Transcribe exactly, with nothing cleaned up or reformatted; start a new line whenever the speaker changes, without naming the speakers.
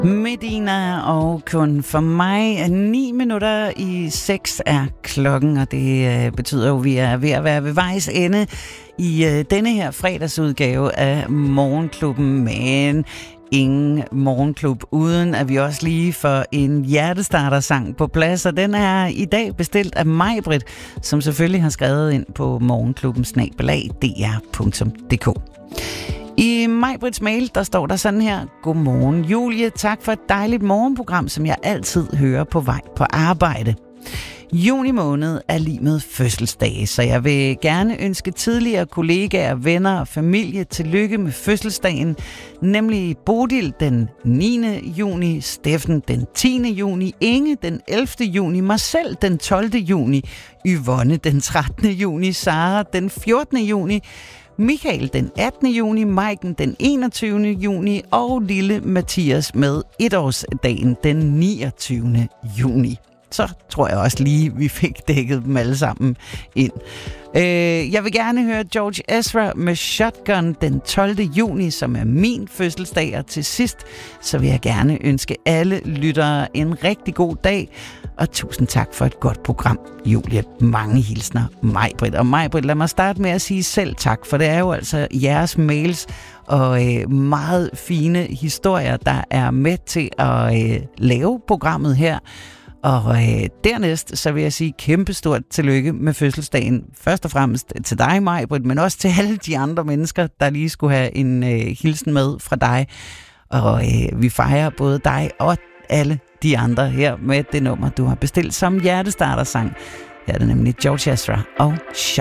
Medina og kun for mig. Ni minutter i seks er klokken, og det øh, betyder jo, at vi er ved at være ved vejs ende i øh, denne her fredagsudgave af Morgenklubben. Men ingen morgenklub, uden at vi også lige får en hjertestarter-sang på plads. Og den er i dag bestilt af Maj-Brit, som selvfølgelig har skrevet ind på morgenklubben snabel-a d r punktum d k. I Maj-Brits mail, der står der sådan her: Godmorgen Julie, tak for et dejligt morgenprogram, som jeg altid hører på vej på arbejde. Juni måned er lige med fødselsdage, så jeg vil gerne ønske tidligere kollegaer, venner og familie tillykke med fødselsdagen, nemlig Bodil den niende juni, Steffen den tiende juni, Inge den ellevte juni, Marcel den tolvte juni, Yvonne den trettende juni, Sara den fjortende juni, Michael den attende juni, Maiken den enogtyvende juni og lille Mathias med etårsdagen den niogtyvende juni. Så tror jeg også lige, vi fik dækket dem alle sammen ind. Øh, jeg vil gerne høre George Ezra med Shotgun den tolvte juni, som er min fødselsdag. Og til sidst, så vil jeg gerne ønske alle lyttere en rigtig god dag. Og tusind tak for et godt program, Julie. Mange hilsner, Maj-Brit. Og Maj-Brit, lad mig starte med at sige selv tak, for det er jo altså jeres mails og øh, meget fine historier, der er med til at øh, lave programmet her. Og øh, dernæst, så vil jeg sige kæmpestort tillykke med fødselsdagen. Først og fremmest til dig, Maj-Brit, men også til alle de andre mennesker, der lige skulle have en øh, hilsen med fra dig. Og øh, vi fejrer både dig og alle de andre her med det nummer, du har bestilt som hjertestartersang. Her er det nemlig George Ezra og Shot.